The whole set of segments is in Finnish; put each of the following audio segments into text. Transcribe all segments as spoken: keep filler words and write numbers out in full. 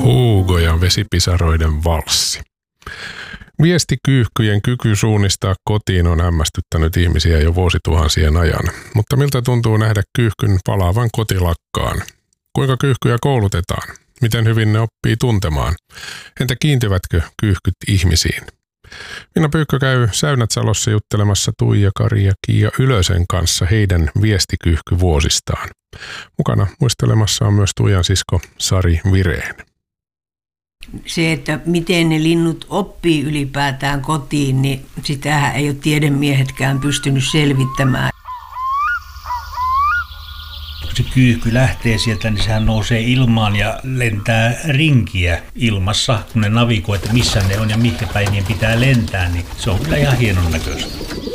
Hugo ja vesipisaroiden valssi. Viestikyyhkyjen kyky suunnistaa kotiin on hämmästyttänyt ihmisiä jo vuosituhansien ajan. Mutta miltä tuntuu nähdä kyyhkyn palaavan kotilakkaan? Kuinka kyyhkyjä koulutetaan? Miten hyvin ne oppii tuntemaan? Entä kiintyvätkö kyyhkyt ihmisiin? Minna Pyykkö käy Säynätsalossa juttelemassa Tuija, Kari ja Kiia Ylösen kanssa heidän viestikyyhkyvuosistaan. Mukana muistelemassa on myös Tuijan sisko Sari Vireen. Se, että miten ne linnut oppii ylipäätään kotiin, niin sitähän ei ole tiedemiehetkään pystynyt selvittämään. Kun se kyyhky lähtee sieltä, niin sehän nousee ilmaan ja lentää rinkiä ilmassa, kun ne navigoi, että missä ne on ja mihin päin niin pitää lentää, niin se on kyllä ihan hienon näköistä.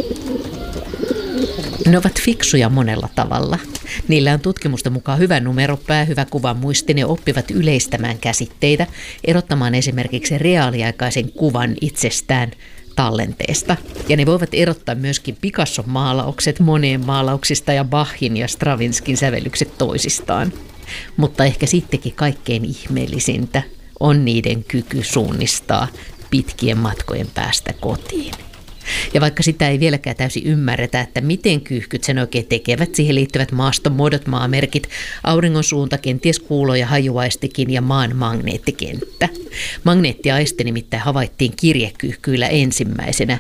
Ne ovat fiksuja monella tavalla. Niillä on tutkimusten mukaan hyvä numeropää, hyvä kuvan muisti. Ne oppivat yleistämään käsitteitä, erottamaan esimerkiksi reaaliaikaisen kuvan itsestään tallenteesta. Ja ne voivat erottaa myöskin Picasson maalaukset moneen maalauksista ja Bachin ja Stravinskin sävellykset toisistaan. Mutta ehkä sittenkin kaikkein ihmeellisintä on niiden kyky suunnistaa pitkien matkojen päästä kotiin. Ja vaikka sitä ei vieläkään täysin ymmärretä, että miten kyyhkyt sen oikein tekevät, siihen liittyvät maastomuodot, maamerkit, auringon suunta, kenties kuulo- ja hajuaistikin ja maan magneettikenttä. Magneettiaisti nimittäin havaittiin kirjekyyhkyillä ensimmäisenä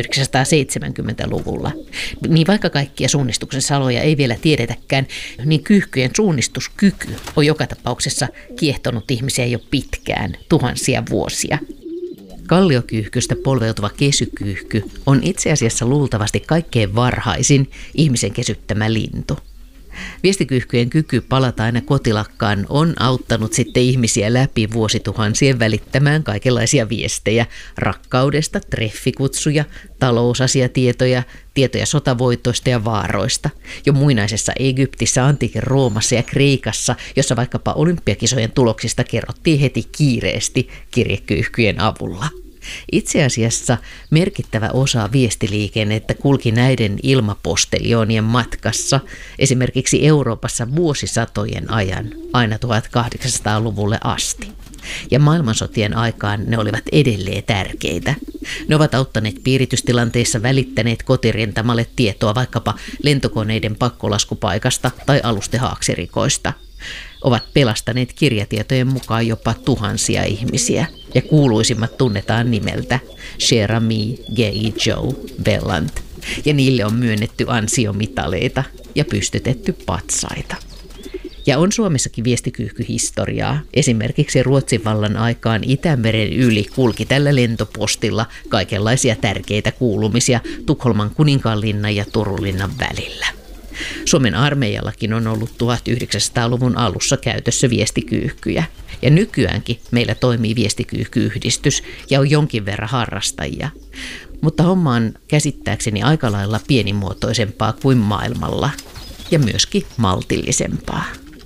tuhatyhdeksänsataaseitsemänkymmentäluvulla. Niin vaikka kaikkia suunnistuksen saloja ei vielä tiedetäkään, niin kyyhkyjen suunnistuskyky on joka tapauksessa kiehtonut ihmisiä jo pitkään, tuhansia vuosia. Kalliokyyhkystä polveutuva kesykyyhky on itse asiassa luultavasti kaikkein varhaisin ihmisen kesyttämä lintu. Viestikyyhkyjen kyky palata aina kotilakkaan on auttanut sitten ihmisiä läpi vuosituhansien välittämään kaikenlaisia viestejä rakkaudesta, treffikutsuja, talousasiatietoja, tietoja sotavoitoista ja vaaroista. Jo muinaisessa Egyptissä, antiikin Roomassa ja Kreikassa, jossa vaikkapa olympiakisojen tuloksista kerrottiin heti kiireesti kirjekyyhkyjen avulla. Itse asiassa merkittävä osa viestiliikennettä kulki näiden ilmaposteljoonien matkassa esimerkiksi Euroopassa vuosisatojen ajan aina tuhatkahdeksansataaluvulle asti. Ja maailmansotien aikaan ne olivat edelleen tärkeitä. Ne ovat auttaneet piiritystilanteissa, välittäneet kotirintamalle tietoa vaikkapa lentokoneiden pakkolaskupaikasta tai alustehaaksirikoista. Ovat pelastaneet kirjatietojen mukaan jopa tuhansia ihmisiä, ja kuuluisimmat tunnetaan nimeltä Cher Ami, Gay Joe, Bellant, ja niille on myönnetty ansiomitaleita ja pystytetty patsaita. Ja on Suomessakin viestikyyhkyhistoriaa. Esimerkiksi Ruotsin vallan aikaan Itämeren yli kulki tällä lentopostilla kaikenlaisia tärkeitä kuulumisia Tukholman kuninkaanlinnan ja Turunlinnan välillä. Suomen armeijallakin on ollut tuhatyhdeksänsataaluvun alussa käytössä viestikyyhkyjä. Ja nykyäänkin meillä toimii viestikyyhky-yhdistys ja on jonkin verran harrastajia. Mutta homma on käsittääkseni aika lailla pienimuotoisempaa kuin maailmalla ja myöskin maltillisempaa.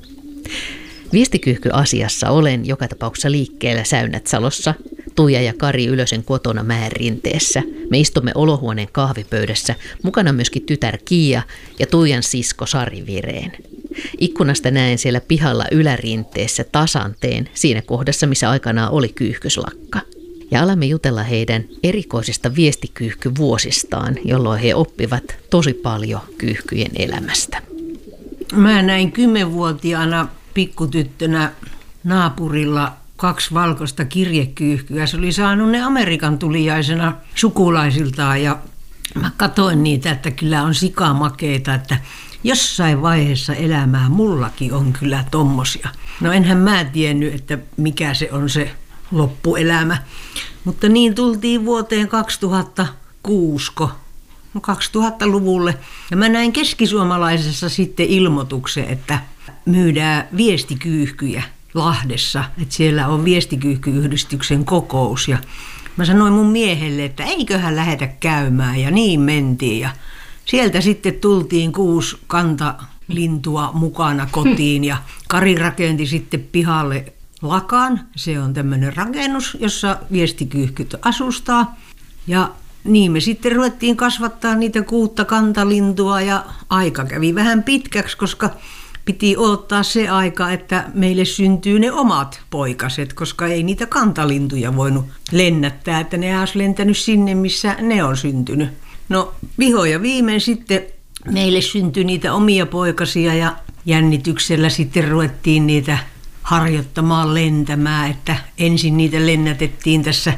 Viestikyyhky-asiassa olen joka tapauksessa liikkeellä Säynätsalossa, Tuija ja Kari Ylösen kotona Mäenrinteessä. Me istumme olohuoneen kahvipöydässä, mukana myöskin tytär Kiia ja Tuijan sisko Sari Vireen. Ikkunasta näen siellä pihalla ylärinteessä tasanteen, siinä kohdassa missä aikanaan oli kyyhkyslakka. Ja alamme jutella heidän erikoisista viestikyyhkyvuosistaan, jolloin he oppivat tosi paljon kyyhkyjen elämästä. Mä näin kymmenvuotiaana pikkutyttönä naapurilla kaksi valkoista kirjekyyhkyä. Se oli saanut ne Amerikan tuliaisena sukulaisiltaan ja mä katsoin niitä, että kyllä on sikamakeita, että jossain vaiheessa elämää mullakin on kyllä tommosia. No enhän mä tiennyt, että mikä se on se loppuelämä, mutta niin tultiin vuoteen kaksituhattakuusi, no kaksituhattaluvulle. Ja mä näin keskisuomalaisessa sitten ilmoituksen, että myydään viestikyyhkyjä Lahdessa, että siellä on viestikyyhky-yhdistyksen kokous. Ja mä sanoin mun miehelle, että eiköhän lähetä käymään, ja niin mentiin. Ja sieltä sitten tultiin kuusi kantalintua mukana kotiin, ja Kari rakenti sitten pihalle lakan. Se on tämmöinen rakennus, jossa viestikyyhkyt asustaa. Ja niin me sitten ruvettiin kasvattaa niitä kuutta kantalintua, ja aika kävi vähän pitkäksi, koska piti odottaa se aika, että meille syntyy ne omat poikaset, koska ei niitä kantalintuja voinut lennättää, että ne olisi lentänyt sinne, missä ne on syntynyt. No viho ja viimein sitten meille syntyi niitä omia poikasia ja jännityksellä sitten ruvettiin niitä harjoittamaan lentämään, että ensin niitä lennätettiin tässä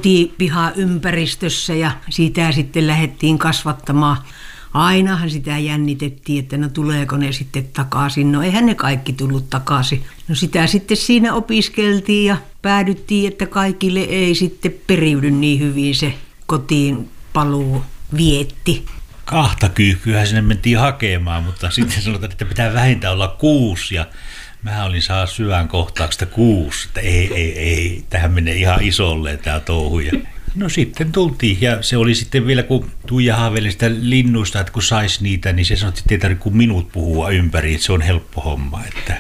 kotipihaympäristössä ja sitä sitten lähdettiin kasvattamaan. Ainahan sitä jännitettiin, että no tuleeko ne sitten takaisin. No eihän ne kaikki tullut takaisin. No sitä sitten siinä opiskeltiin ja päädyttiin, että kaikille ei sitten periydy niin hyvin se kotiin paluu vietti. Kahta kyyhkyä sinne mentiin hakemaan, mutta sitten sanotaan, että pitää vähintään olla kuusi ja mä olin saa syvän kohtauksesta kuusi, että ei, ei, ei, tähän menee ihan isolle tämä touhu. No sitten tultiin ja se oli sitten vielä, kun Tuija haaveili sitä linnuista, että kun sais niitä, niin se sanoi, että ei tarvitse kuin minut puhua ympäri, että se on helppo homma, että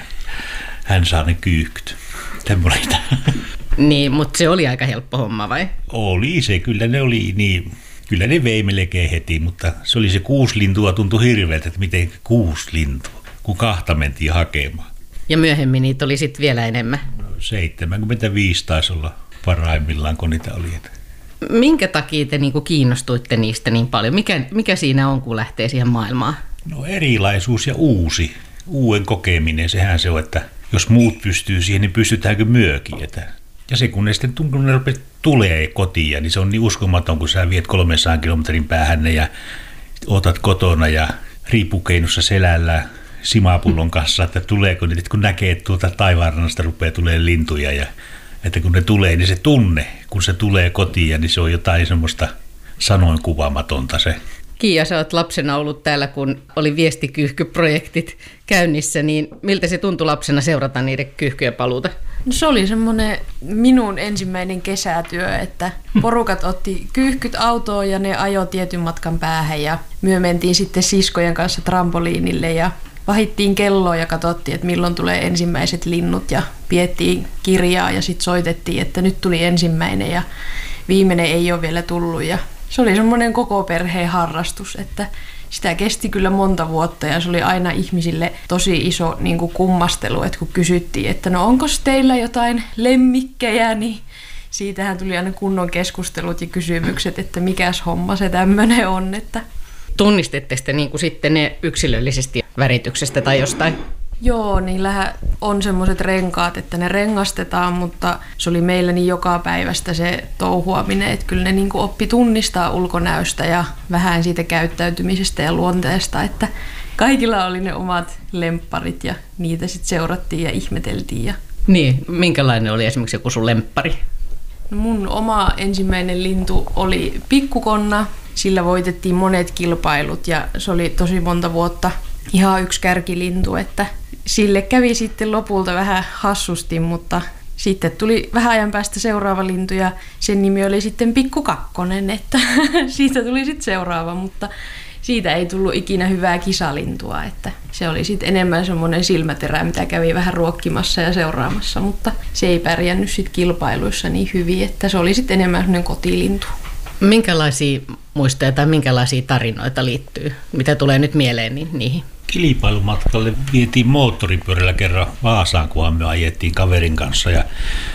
hän saa ne kyyhkyt. Tämmöistä. Niin, mutta se oli aika helppo homma vai? Oli se, kyllä ne oli niin, kyllä ne vei melkein heti, mutta se oli se kuusi lintua, tuntui hirveältä, että miten kuusi lintua, kun kahta mentiin hakemaan. Ja myöhemmin niitä oli sitten vielä enemmän? No, seitsemänkymmentäviisi taisi olla parhaimmillaan, kun niitä oli. Minkä takia te niinku kiinnostuitte niistä niin paljon? Mikä, mikä siinä on, kun lähtee siihen maailmaan? No erilaisuus ja uusi. Uuden kokeminen, sehän se on, että jos muut pystyy siihen, niin pystytäänkö myökin. Että ja se kun ne sitten kun ne tulee kotiin, niin se on niin uskomaton, kun sä viet kolmesadan kilometrin päähän ja otat kotona ja riippukeinossa selällä simapullon kanssa, että tuleeko niitä, kun näkee, että tuolta taivaanrannasta rupeaa tulemaan lintuja ja että kun ne tulee, niin se tunne, kun se tulee kotiin, niin se on jotain semmoista sanoin kuvaamatonta se. Kiia, sä oot lapsena ollut täällä, kun oli viestikyyhkyprojektit käynnissä, niin miltä se tuntui lapsena seurata niiden kyyhkyjen paluuta? No se oli semmoinen minun ensimmäinen kesätyö, että porukat otti kyyhkyt autoon ja ne ajoi tietyn matkan päähän ja myö mentiin sitten siskojen kanssa trampoliinille ja vahittiin kelloa ja katsottiin, että milloin tulee ensimmäiset linnut ja piettiin kirjaa ja sitten soitettiin, että nyt tuli ensimmäinen ja viimeinen ei ole vielä tullut ja se oli semmoinen koko perheen harrastus, että sitä kesti kyllä monta vuotta ja se oli aina ihmisille tosi iso niin kuin kummastelu, että kun kysyttiin, että no onko teillä jotain lemmikkejä, niin siitähän tuli aina kunnon keskustelut ja kysymykset, että mikäs homma se tämmöinen on. Että tunnistette sitten niin kuin sitten ne yksilöllisesti värityksestä tai jostain? Joo, niillähän on semmoiset renkaat, että ne rengastetaan, mutta se oli meillä niin joka päivästä se touhuaminen, että kyllä ne niin kuin oppi tunnistaa ulkonäöstä ja vähän siitä käyttäytymisestä ja luonteesta, että kaikilla oli ne omat lempparit ja niitä sitten seurattiin ja ihmeteltiin. Ja niin, minkälainen oli esimerkiksi joku sun lemppari? No mun oma ensimmäinen lintu oli pikkukonna, sillä voitettiin monet kilpailut ja se oli tosi monta vuotta ihan yksi kärkilintu, että sille kävi sitten lopulta vähän hassusti, mutta sitten tuli vähän ajan päästä seuraava lintu ja sen nimi oli sitten Pikku Kakkonen, että siitä tuli sitten seuraava, mutta siitä ei tullut ikinä hyvää kisalintua, että se oli sitten enemmän semmoinen silmäterä, mitä kävi vähän ruokkimassa ja seuraamassa, mutta se ei pärjännyt sitten kilpailuissa niin hyvin, että se oli sitten enemmän semmoinen kotilintu. Minkälaisia muistoja tai minkälaisia tarinoita liittyy, mitä tulee nyt mieleen niin niihin? Kilpailumatkalle vietiin moottoripyörällä kerran Vaasaan, kunhan me ajettiin kaverin kanssa ja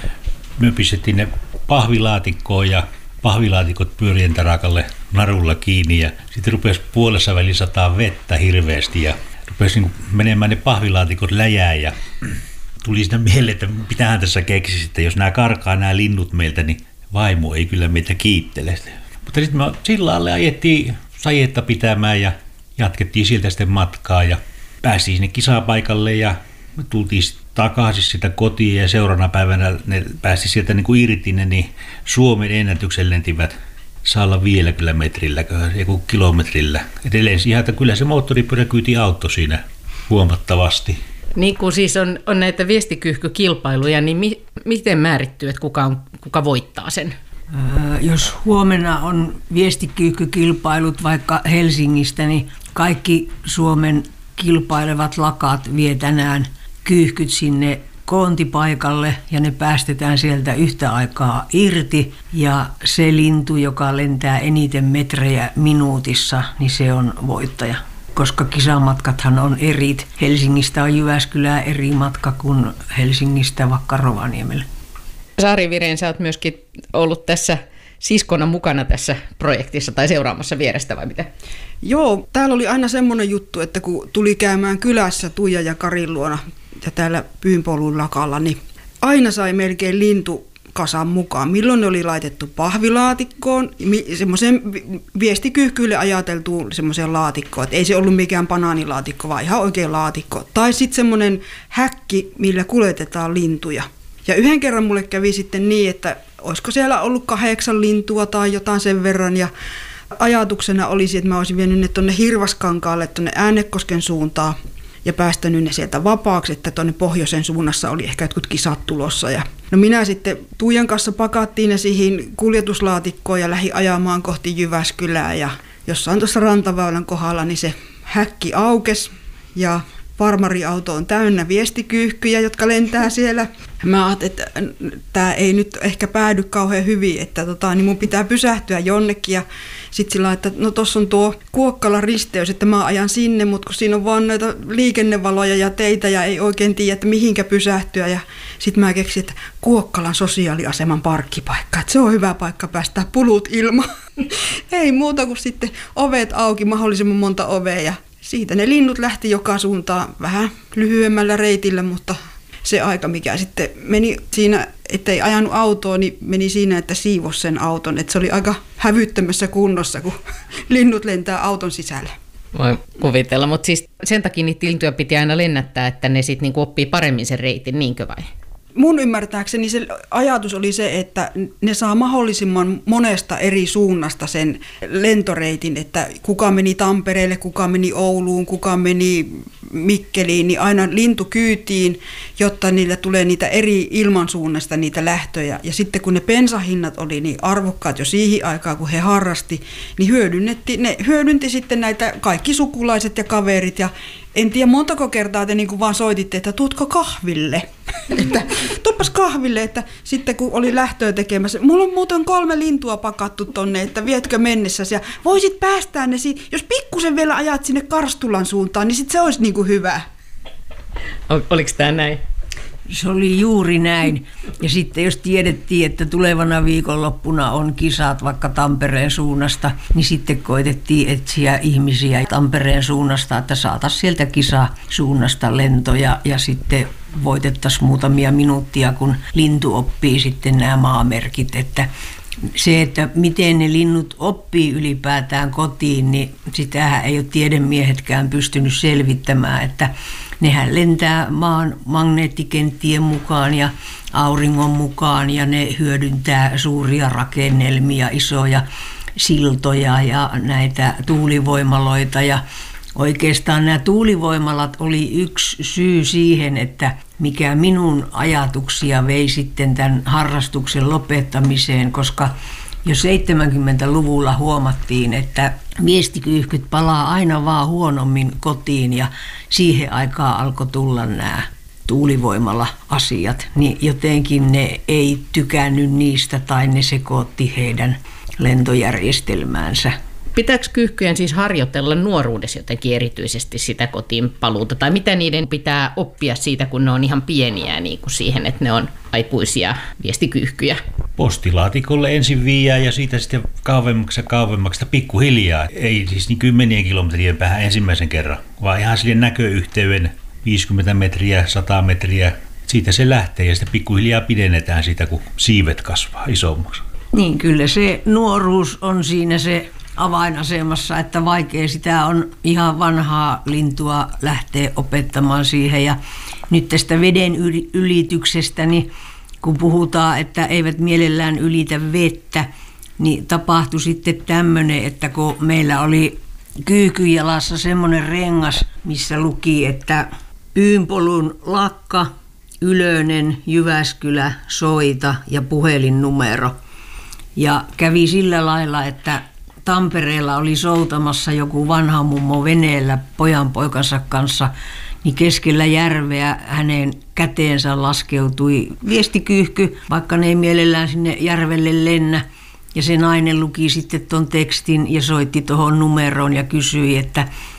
me pistettiin ne pahvilaatikkoon ja pahvilaatikot pyörien tarakalle narulla kiinni ja sitten rupesi puolessa väliin sataa vettä hirveästi ja rupesi niin menemään ne pahvilaatikot läjää ja tuli sitä mieleen, että pitäähän tässä keksisi, että jos nämä karkaa nämä linnut meiltä, niin vaimo ei kyllä meitä kiittele. Mutta sitten me sillä alle ajettiin sajetta pitämään ja jatkettiin sieltä sitten matkaa ja päästiin sinne kisapaikalle ja me tultiin takaisin sitä kotiin ja seuraavana päivänä ne päästi sieltä niin kuin irti ne, niin Suomen ennätyksen lentivät saalla viidellä kilometrillä, joku kilometrillä. Edelleen siihen, että kyllä se moottoripyöräkyyti auttoi siinä huomattavasti. Niin kuin siis on, on näitä viestikyyhkykilpailuja, niin mi, miten määrittyy, että kuka, on, kuka voittaa sen? Ää, jos huomenna on viestikyyhkykilpailut vaikka Helsingistä, niin kaikki Suomen kilpailevat lakat vie tänään kyyhkyt sinne koontipaikalle ja ne päästetään sieltä yhtä aikaa irti. Ja se lintu, joka lentää eniten metrejä minuutissa, niin se on voittaja. koska kisamatkathan on eri. Helsingistä on Jyväskylään eri matka kuin Helsingistä vaikka Rovaniemelle. Saari Viren, sä oot myöskin ollut tässä siskona mukana tässä projektissa tai seuraamassa vierestä vai mitä? Joo, täällä oli aina semmoinen juttu, että kun tuli käymään kylässä Tuija ja Karin luona ja täällä Pyynpolun lakalla, niin aina sai melkein lintukasan mukaan. Milloin ne oli laitettu pahvilaatikkoon, semmoiseen viestikyyhkyille ajateltuun semmoiseen laatikkoon, että ei se ollut mikään banaanilaatikko, vaan ihan oikein laatikko. Tai sitten semmoinen häkki, millä kuljetetaan lintuja. Ja yhden kerran mulle kävi sitten niin, että olisiko siellä ollut kahdeksan lintua tai jotain sen verran, ja ajatuksena olisi, että mä olisin vienyt ne tuonne Hirvaskankaalle, tuonne Äänekosken suuntaan ja päästänyt ne sieltä vapaaksi, että tuonne pohjoisen suunnassa oli ehkä jotkut kisat tulossa. Ja no minä sitten Tuijan kanssa pakattiin ne siihen kuljetuslaatikkoon ja lähdin ajamaan kohti Jyväskylää, ja jossain tuossa rantaväylän kohdalla niin se häkki aukesi ja farmariauto on täynnä viestikyyhkyjä, jotka lentää siellä. Mä ajattelin, että tämä ei nyt ehkä päädy kauhean hyvin, että tota, niin mun pitää pysähtyä jonnekin. Ja sitten sillä että no tossa on tuo Kuokkalan risteys, että mä ajan sinne, mutta kun siinä on vaan näitä liikennevaloja ja teitä ja ei oikein tiedä, että mihinkä pysähtyä. Ja sitten mä keksin, että Kuokkalan sosiaaliaseman parkkipaikka, että se on hyvä paikka päästää pulut ilmaan. Ei muuta kuin sitten ovet auki, mahdollisimman monta ovea, ja siitä ne linnut lähti joka suuntaan vähän lyhyemmällä reitillä, mutta se aika, mikä sitten meni siinä, ettei ajanut autoa, niin meni siinä, että siivosi sen auton. Että se oli aika hävyttömässä kunnossa, kun linnut lentää auton sisälle. Voi kuvitella, mutta siis sen takia niitä lintuja piti aina lennättää, että ne sitten niinku oppii paremmin sen reitin, niinkö vai? Mun ymmärtääkseni se ajatus oli se, että ne saa mahdollisimman monesta eri suunnasta sen lentoreitin, että kuka meni Tampereelle, kuka meni Ouluun, kuka meni Mikkeliin, niin aina lintukyytiin, jotta niillä tulee niitä eri ilmansuunnasta niitä lähtöjä. Ja sitten kun ne bensahinnat oli niin arvokkaat jo siihen aikaan, kun he harrasti, niin hyödynnetti, ne hyödynti sitten näitä kaikki sukulaiset ja kaverit, ja en tiedä montako kertaa te niin kuin vaan soititte, että tuutko kahville? että tuuppas kahville, että sitten kun oli lähtöä tekemässä, mulla on muuten kolme lintua pakattu tonne, että vietkö mennessäsi, ja voisit päästää ne siitä, jos pikkusen vielä ajat sinne Karstulan suuntaan, niin sit se olisi niin kuin hyvä. Oliko tämä näin? Se oli juuri näin. Ja sitten jos tiedettiin, että tulevana viikonloppuna on kisat vaikka Tampereen suunnasta, niin sitten koitettiin etsiä ihmisiä Tampereen suunnasta, että saataisiin sieltä kisasuunnasta lentoja ja sitten voitettaisiin muutamia minuuttia, kun lintu oppii sitten nämä maamerkit. Että se, että miten ne linnut oppii ylipäätään kotiin, niin sitähän ei ole tiedemiehetkään pystynyt selvittämään, että nehän lentää maan magneettikenttien mukaan ja auringon mukaan ja ne hyödyntää suuria rakennelmia, isoja siltoja ja näitä tuulivoimaloita. Ja oikeastaan nämä tuulivoimalat oli yksi syy siihen, että mikä minun ajatuksia vei sitten tämän harrastuksen lopettamiseen, koska jo seitsemänkymmentäluvulla huomattiin, että viestikyyhkyt palaa aina vaan huonommin kotiin ja siihen aikaan alkoi tulla nämä tuulivoimala-asiat, niin jotenkin ne ei tykännyt niistä tai ne sekoitti heidän lentojärjestelmäänsä. Pitääkö kyyhkyjen siis harjoitella nuoruudessa jotenkin erityisesti sitä kotiin paluuta? Tai mitä niiden pitää oppia siitä, kun ne on ihan pieniä niin kuin siihen, että ne on aikuisia viestikyyhkyjä? Postilaatikolle ensin viiää ja siitä sitten kauemmaksi ja kauemmaksi pikkuhiljaa. Ei siis niin kymmenien kilometrien päähän ensimmäisen kerran, vaan ihan sille näköyhteyden viisikymmentä metriä, sata metriä. Siitä se lähtee ja sitten pikkuhiljaa pidennetään sitä, kun siivet kasvaa isommaksi. Niin, kyllä se nuoruus on siinä se avainasemassa, että vaikea sitä on ihan vanhaa lintua lähteä opettamaan siihen. Ja nyt tästä veden ylityksestä, niin kun puhutaan, että eivät mielellään ylitä vettä, niin tapahtui sitten tämmöinen, että kun meillä oli Kyykyjalassa semmoinen rengas, missä luki, että Pyynpolun lakka, Ylönen, Jyväskylä, soita ja puhelinnumero. Ja kävi sillä lailla, että Tampereella oli soutamassa joku vanha mummo veneellä pojanpoikansa kanssa, niin keskellä järveä hänen käteensä laskeutui viestikyyhky, vaikka ne ei mielellään sinne järvelle lennä. Ja se nainen luki sitten ton tekstin ja soitti tuohon numeroon ja kysyi, että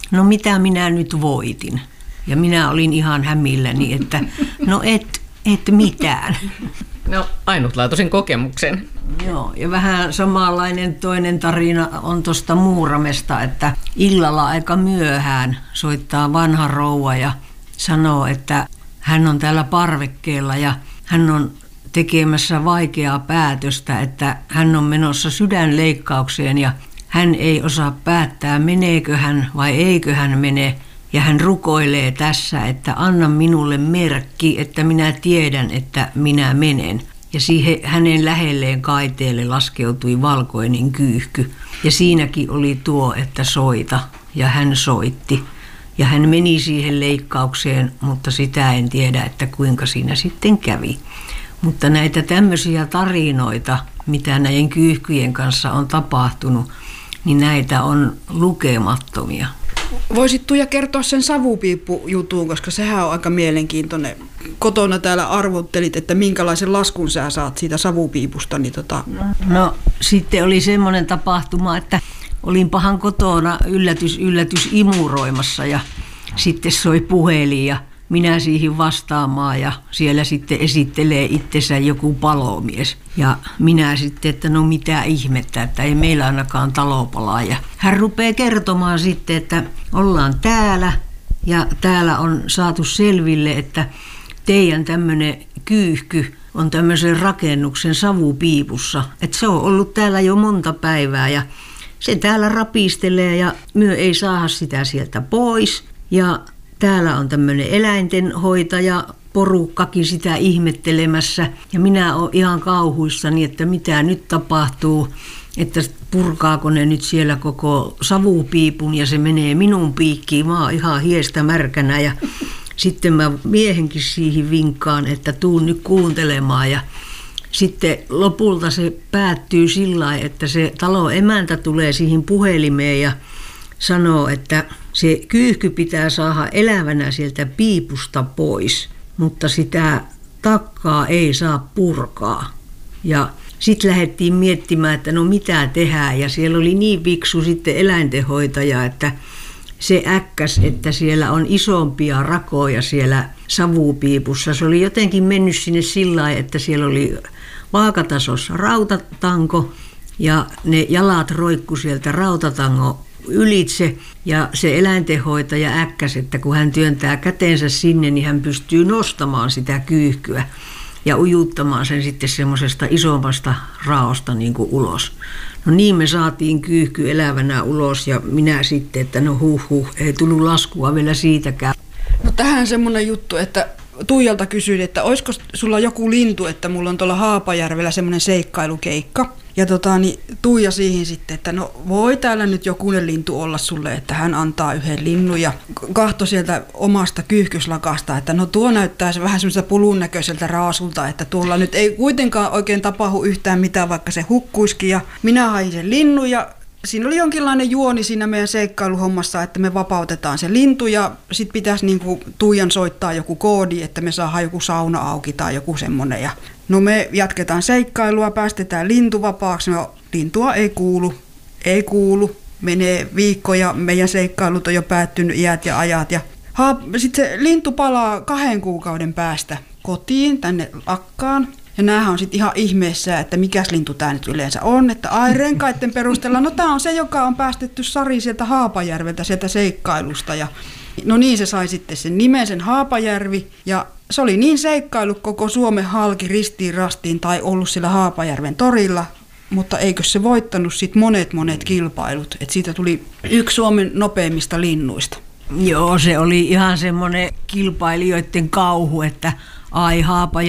no mitä minä nyt voitin. Ja minä olin ihan hämilläni, että no et, et mitään. No ainutlaatuisen kokemuksen. Joo, ja vähän samanlainen toinen tarina on tuosta Muuramesta, että illalla aika myöhään soittaa vanha rouva ja sanoo, että hän on täällä parvekkeella ja hän on tekemässä vaikeaa päätöstä, että hän on menossa sydänleikkaukseen ja hän ei osaa päättää, meneekö hän vai eikö hän mene. Ja hän rukoilee tässä, että anna minulle merkki, että minä tiedän, että minä menen. Ja siihen hänen lähelleen kaiteelle laskeutui valkoinen kyyhky. Ja siinäkin oli tuo, että soita. Ja hän soitti. Ja hän meni siihen leikkaukseen, mutta sitä en tiedä, että kuinka siinä sitten kävi. Mutta näitä tämmöisiä tarinoita, mitä näiden kyyhkyjen kanssa on tapahtunut, niin näitä on lukemattomia. Voisit Tuija kertoa sen savupiippujutun, koska sehän on aika mielenkiintoinen. Kotona täällä arvottelit, että minkälaisen laskun sä saat siitä savupiipusta. Niin tota... No sitten oli semmoinen tapahtuma, että olin pahan kotona yllätys, yllätys imuroimassa ja sitten soi puhelin ja minä siihen vastaamaan ja siellä sitten esittelee itsensä joku palomies. Ja minä sitten, että no mitä ihmettä, että ei meillä ainakaan talo palaa. Ja hän rupeaa kertomaan sitten, että ollaan täällä ja täällä on saatu selville, että teidän tämmöinen kyyhky on tämmöisen rakennuksen savupiipussa. Että se on ollut täällä jo monta päivää ja se täällä rapistelee ja myö ei saada sitä sieltä pois. Ja täällä on tämmöinen eläintenhoitaja, porukkakin sitä ihmettelemässä. Ja minä olen ihan kauhuissani, että mitä nyt tapahtuu, että purkaako ne nyt siellä koko savupiipun ja se menee minun piikkiin. Mä oon ihan hiestä märkänä ja sitten mä miehenkin siihen vinkkaan, että tuun nyt kuuntelemaan. Ja sitten lopulta se päättyy sillä lailla, että se talon emäntä tulee siihen puhelimeen ja sanoo, että se kyyhky pitää saada elävänä sieltä piipusta pois, mutta sitä takkaa ei saa purkaa. Ja sitten lähdettiin miettimään, että no mitä tehdään, ja siellä oli niin viksu sitten eläintenhoitaja, että se äkkäs, että siellä on isompia rakoja siellä savupiipussa. Se oli jotenkin mennyt sinne sillä lailla, että siellä oli vaakatasossa rautatanko ja ne jalat roikku sieltä rautatangon ylitse ja se eläintenhoitaja äkkäs, että kun hän työntää käteensä sinne, niin hän pystyy nostamaan sitä kyyhkyä ja ujuttamaan sen sitten semmoisesta isommasta raosta niin kuin ulos. No niin me saatiin kyyhky elävänä ulos ja minä sitten, että no huh huh, ei tullut laskua vielä siitäkään. No tähän semmoinen juttu, että Tuijalta kysyin, että olisiko sulla joku lintu, että mulla on tuolla Haapajärvellä semmoinen seikkailukeikka. Ja tota, niin Tuija siihen sitten, että no voi täällä nyt jokunen lintu olla sulle, että hän antaa yhden linnun ja kahtoi sieltä omasta kyyhkyslakasta, että no tuo näyttää vähän semmoiselta pulun näköiseltä raasulta, että tuolla nyt ei kuitenkaan oikein tapahdu yhtään mitään, vaikka se hukkuisikin. Ja minä hain sen linnun ja siinä oli jonkinlainen juoni siinä meidän seikkailuhommassa, että me vapautetaan se lintu ja sitten pitäisi niin kuin Tuijan soittaa joku koodi, että me saadaan joku sauna auki tai joku semmoinen. Ja no me jatketaan seikkailua, päästetään lintu vapaaksi, no lintua ei kuulu, ei kuulu. Menee viikkoja, meidän seikkailut on jo päättynyt iät ja ajat. Ja sitten se lintu palaa kahden kuukauden päästä kotiin tänne lakkaan. Ja näähän on sitten ihan ihmeessä, että mikäs lintu tämä nyt yleensä on. Että ai renkaiden perusteella, no tämä on se, joka on päästetty Sari sieltä Haapajärveltä, sieltä seikkailusta. Ja no niin se sai sitten sen nimen, sen Haapajärvi. Ja se oli niin seikkailu koko Suomen halki ristiin rastiin tai ollut sillä Haapajärven torilla. Mutta eikö se voittanut sitten monet monet kilpailut. Että siitä tuli yksi Suomen nopeimmista linnuista. Joo, se oli ihan semmoinen kilpailijoiden kauhu, että ai Haapajärvi.